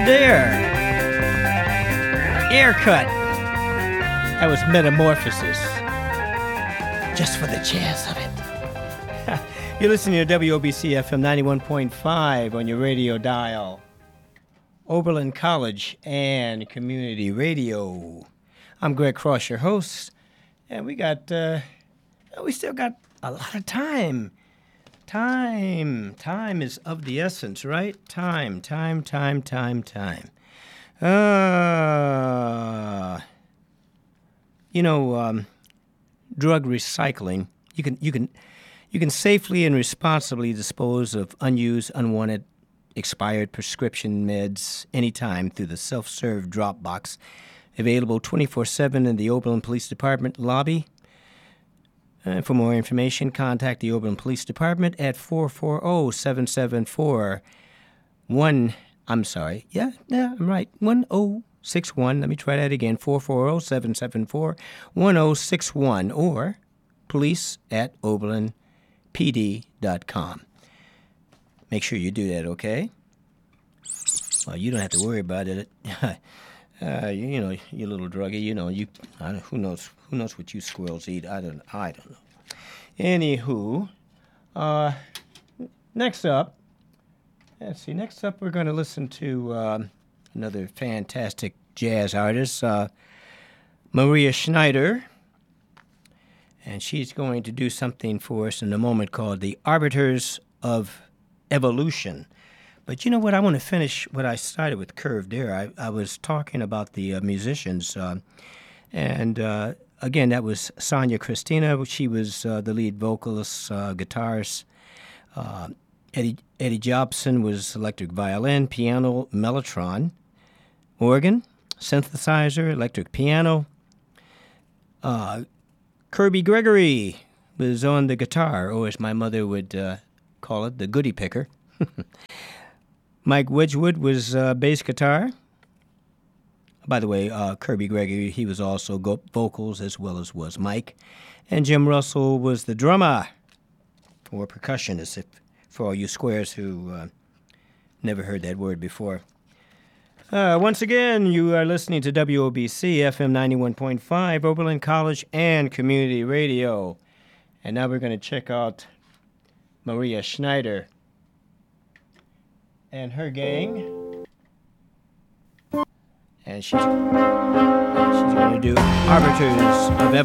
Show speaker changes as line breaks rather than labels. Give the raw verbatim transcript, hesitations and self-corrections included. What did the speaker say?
Curved Air. Aircut. That was Metamorphosis. Just for the jazz of it. You're listening to W O B C F M ninety-one point five on your radio dial. Oberlin College and Community Radio. I'm Greg Cross, your host, and we got, uh, we still got a lot of time. Time. Time is of the essence, right? Time, time, time, time, time. Uh, you know, um, drug recycling. You can, you can, you can safely and responsibly dispose of unused, unwanted, expired prescription meds anytime through the self-serve drop box, available twenty-four seven in the Oberlin Police Department lobby. Uh, for more information, contact the Oberlin Police Department at four four zero, seven seven four, one, I'm sorry, yeah, yeah, I'm right, one oh six one. Let me try that again, four four zero, seven seven four, one oh six one, or police at oberlin p d dot com. Make sure you do that, okay? Well, you don't have to worry about it. uh, you, you know, you little druggie. You know, you. I don't, who knows? Who knows what you squirrels eat? I don't. I don't know. Anywho, uh, next up, let's see. Next up, we're going to listen to um, another fantastic jazz artist, uh, Maria Schneider, and she's going to do something for us in a moment called "The Arbiters of Evolution." But you know what? I want to finish what I started with Curved Air. I, I was talking about the uh, musicians, uh, and uh, again, that was Sonia Christina. She was uh, the lead vocalist, uh, guitarist. Uh, Eddie Eddie Jobson was electric violin, piano, mellotron, organ, synthesizer, electric piano. Uh, Kirby Gregory was on the guitar, or as my mother would uh, call it, the goody picker. Mike Wedgwood was uh, bass guitar. By the way, uh, Kirby Gregory, he was also go- vocals as well as was Mike. And Jim Russell was the drummer, or percussionist, if, for all you squares who uh, never heard that word before. Uh, once again, you are listening to W O B C F M ninety-one point five, Oberlin College and Community Radio. And now we're going to check out Maria Schneider and her gang. And she's, she's going to do Arbiters of Evolution.